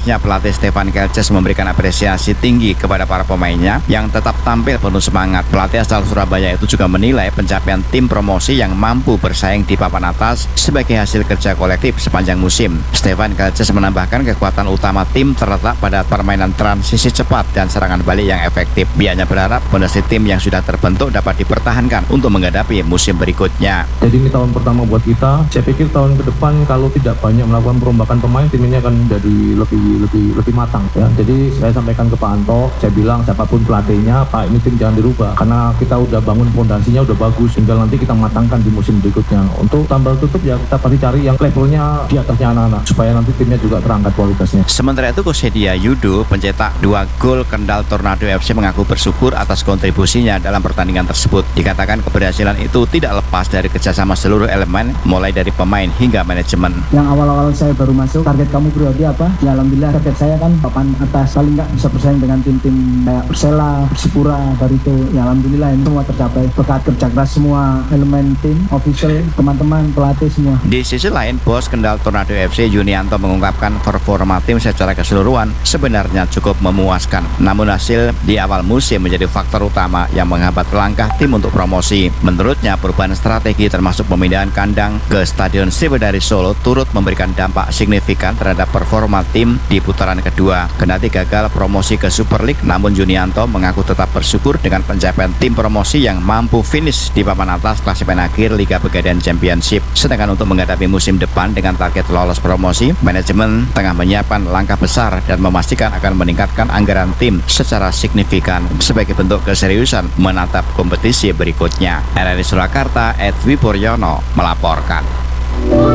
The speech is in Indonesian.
Menurutnya, pelatih Stefan Kelces memberikan apresiasi tinggi kepada para pemainnya yang tetap tampil penuh semangat. Pelatih asal Surabaya itu juga menilai pencapaian tim promosi yang mampu bersaing di papan atas sebagai hasil kerja kolektif sepanjang musim. Stefan Kelces menambahkan kekuatan utama tim terletak pada permainan transisi cepat dan serangan balik yang efektif. Bianya berharap kondisi tim yang sudah terbentuk dapat dipertahankan untuk menghadapi musim berikutnya. Jadi ini tahun pertama buat kita. Saya pikir tahun ke depan kalau tidak banyak melakukan perombakan pemain, tim ini akan jadi lebih matang ya. Jadi saya sampaikan ke Pak Anto, saya bilang siapapun pelatihnya, Pak, ini tim jangan dirubah karena kita udah bangun fondasinya udah bagus, tinggal nanti kita matangkan di musim berikutnya. Untuk tambal tutup ya kita pasti cari yang levelnya di atasnya anak-anak supaya nanti timnya juga terangkat kualitasnya. Sementara itu, Coach Hedia Yudo, pencetak 2 gol Kendal Tornado FC, mengaku bersyukur atas kontribusinya dalam pertandingan tersebut. Dikatakan keberhasilan itu tidak lepas dari kerjasama seluruh elemen, mulai dari pemain hingga manajemen. Yang awal-awal saya baru masuk, target kamu pribadi apa? Ya alhamdulillah target saya kan papan atas, paling nggak bisa bersaing dengan tim-tim kayak Persela, Persipura, Barito. Ya alhamdulillah ini semua tercapai berkat kerja keras semua elemen tim, official, teman-teman, pelatih semua. Di sisi lain, bos Kendal Tornado FC Junianto mengungkapkan performa tim secara keseluruhan sebenarnya cukup memuaskan. Namun hasil di awal musim menjadi faktor utama yang menghambat langkah tim untuk promosi. Menurutnya, perubahan strategi termasuk pemindahan kandang ke Stadion Sriwedari Solo turut memberikan dampak signifikan terhadap performa tim di putaran kedua. Kendati gagal promosi ke Super League, namun Junianto mengaku tetap bersyukur dengan pencapaian tim promosi yang mampu finish di papan atas klasemen akhir Liga Pegadaian Championship. Sedangkan untuk menghadapi musim depan dengan target lolos promosi, manajemen tengah menyiapkan langkah besar dan memastikan akan meningkatkan anggaran tim secara signifikan sebagai bentuk keseriusan menatap kompetisi berikutnya. RRI Surakarta, Edwi Puryono melaporkan.